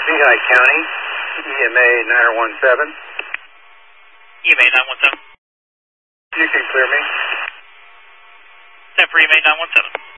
Lehigh County, EMA 9017. EMA 917. You can clear me. 10 for EMA 917.